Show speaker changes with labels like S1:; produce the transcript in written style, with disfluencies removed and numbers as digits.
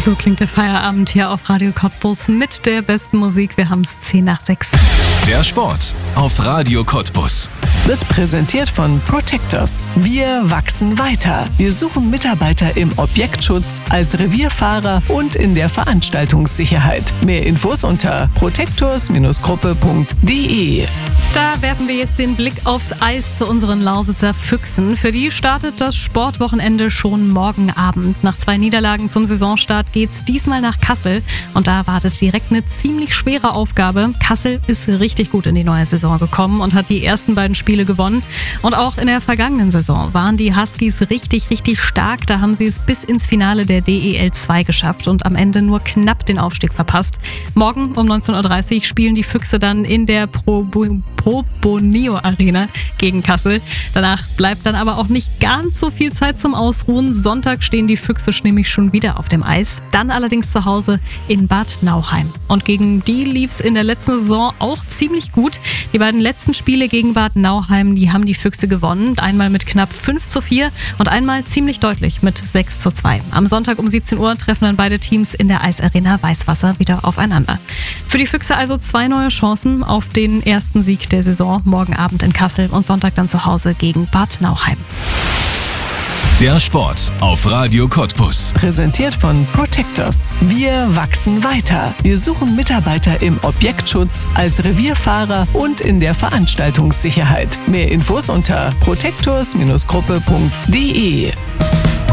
S1: So klingt der Feierabend hier auf Radio Cottbus mit der besten Musik. Wir haben es 6:10.
S2: Der Sport auf Radio Cottbus.
S3: Wird präsentiert von Protectors. Wir wachsen weiter. Wir suchen Mitarbeiter im Objektschutz, als Revierfahrer und in der Veranstaltungssicherheit. Mehr Infos unter protectors-gruppe.de.
S1: Da werfen wir jetzt den Blick aufs Eis zu unseren Lausitzer Füchsen. Für die startet das Sportwochenende schon morgen Abend. Nach 2 Niederlagen zum Saisonstart geht's diesmal nach Kassel. Und da wartet direkt eine ziemlich schwere Aufgabe. Kassel ist richtig gut in die neue Saison gekommen und hat die ersten beiden Spiele gewonnen. Und auch in der vergangenen Saison waren die Huskies richtig stark. Da haben sie es bis ins Finale der DEL 2 geschafft und am Ende nur knapp den Aufstieg verpasst. Morgen um 19:30 Uhr spielen die Füchse dann in der Pro Boneo Arena gegen Kassel. Danach bleibt dann aber auch nicht ganz so viel Zeit zum Ausruhen. Sonntag stehen die Füchse nämlich schon wieder auf dem Eis. Dann allerdings zu Hause in Bad Nauheim. Und gegen die lief's in der letzten Saison auch ziemlich gut. Die beiden letzten Spiele gegen Bad Nauheim, die haben die Füchse gewonnen. Einmal mit knapp 5:4 und einmal ziemlich deutlich mit 6:2. Am Sonntag um 17 Uhr treffen dann beide Teams in der Eisarena Weißwasser wieder aufeinander. Für die Füchse also 2 neue Chancen auf den ersten Sieg der Saison. Morgen Abend in Kassel und Sonntag dann zu Hause gegen Bad Nauheim.
S2: Der Sport auf Radio Cottbus.
S3: Präsentiert von Protectors. Wir wachsen weiter. Wir suchen Mitarbeiter im Objektschutz, als Revierfahrer und in der Veranstaltungssicherheit. Mehr Infos unter protectors-gruppe.de.